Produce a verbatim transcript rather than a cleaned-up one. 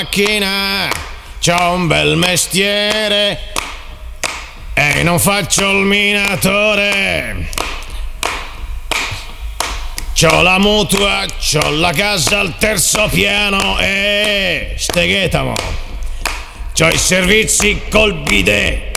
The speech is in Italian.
macchina, c'ho un bel mestiere e non faccio il minatore. C'ho la mutua, c'ho la casa al terzo piano e steghetamo. C'ho i servizi col bidet